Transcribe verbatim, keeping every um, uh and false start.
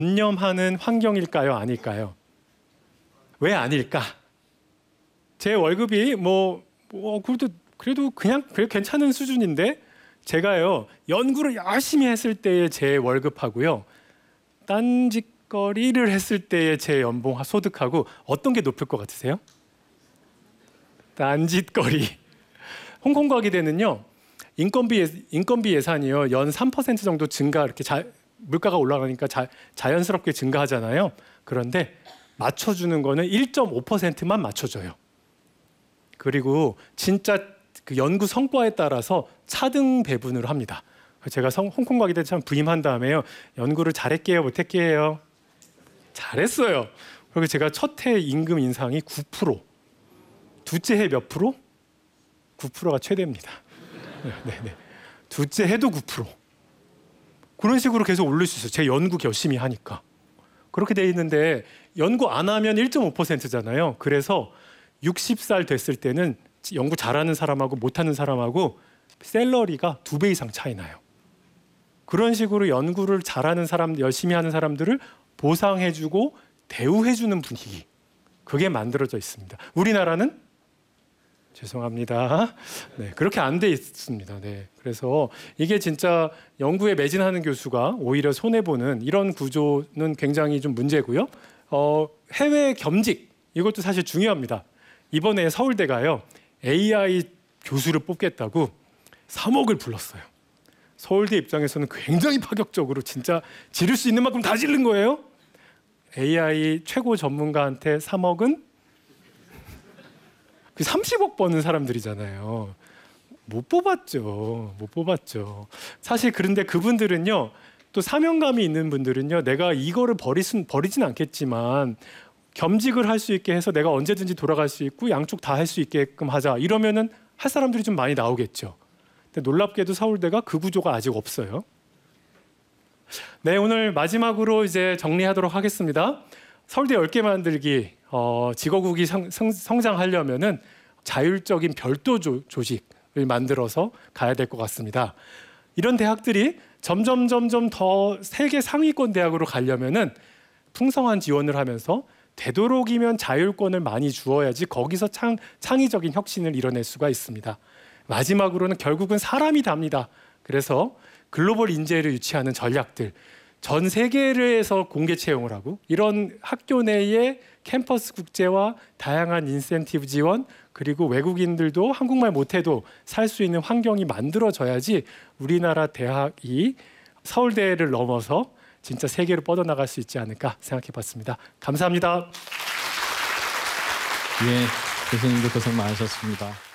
전념하는 환경일까요? 아닐까요? 왜 아닐까? 제 월급이 뭐, 뭐 그래도 그래도 그냥 그래 괜찮은 수준인데 제가요 연구를 열심히 했을 때의 제 월급하고요 딴짓거리를 했을 때의 제 연봉 소득하고 어떤 게 높을 것 같으세요? 딴짓거리. 홍콩 가게 되는요 인건비 예, 인건비 예산이요 연 삼 퍼센트 정도 증가 이렇게 자, 물가가 올라가니까 자, 자연스럽게 증가하잖아요. 그런데 맞춰주는 거는 일 점 오 퍼센트만 맞춰줘요. 그리고 진짜 그 연구 성과에 따라서 차등 배분을 합니다. 제가 성, 홍콩 가게 때 참 부임한 다음에요 연구를 잘했게요 못했게요? 잘했어요. 그리고 제가 첫 해 임금 인상이 구 퍼센트, 둘째 해 몇 프로? 구 퍼센트가 최대입니다. 네네. 둘째 해도 구 퍼센트. 그런 식으로 계속 올릴 수 있어요. 제 연구 열심히 하니까. 그렇게 돼 있는데 연구 안 하면 일 점 오 퍼센트잖아요. 그래서 여든 살 됐을 때는 연구 잘하는 사람하고 못하는 사람하고 샐러리가 두 배 이상 차이 나요. 그런 식으로 연구를 잘하는 사람, 열심히 하는 사람들을 보상해주고 대우해주는 분위기, 그게 만들어져 있습니다. 우리나라는 죄송합니다. 네, 그렇게 안 돼 있습니다. 네, 그래서 이게 진짜 연구에 매진하는 교수가 오히려 손해 보는 이런 구조는 굉장히 좀 문제고요. 어, 해외 겸직 이것도 사실 중요합니다. 이번에 서울대가요 에이아이 교수를 뽑겠다고 삼억을 불렀어요. 서울대 입장에서는 굉장히 파격적으로 진짜 지를 수 있는 만큼 다 지른 거예요. 에이아이 최고 전문가한테 삼억은 그 삼십억 버는 사람들이잖아요. 못 뽑았죠. 못 뽑았죠. 사실 그런데 그분들은요 또 사명감이 있는 분들은요 내가 이거를 버리, 버리진 않겠지만 겸직을 할 수 있게 해서 내가 언제든지 돌아갈 수 있고 양쪽 다 할 수 있게끔 하자 이러면은 할 사람들이 좀 많이 나오겠죠. 근데 놀랍게도 서울대가 그 구조가 아직 없어요. 네, 오늘 마지막으로 이제 정리하도록 하겠습니다. 서울대 열 개 만들기 어, 직어국이 성, 성, 성장하려면은 자율적인 별도 조, 조직을 만들어서 가야 될 것 같습니다. 이런 대학들이 점점 점점 더 세계 상위권 대학으로 가려면은 풍성한 지원을 하면서 되도록이면 자율권을 많이 주어야지 거기서 창, 창의적인 혁신을 이뤄낼 수가 있습니다. 마지막으로는 결국은 사람이 답니다. 그래서 글로벌 인재를 유치하는 전략들, 전 세계에서 공개 채용을 하고 이런 학교 내에 캠퍼스 국제화, 다양한 인센티브 지원, 그리고 외국인들도 한국말 못해도 살 수 있는 환경이 만들어져야지 우리나라 대학이 서울대를 넘어서 진짜 세계로 뻗어나갈 수 있지 않을까 생각해봤습니다. 감사합니다. 예, 교수님도 고생 많으셨습니다.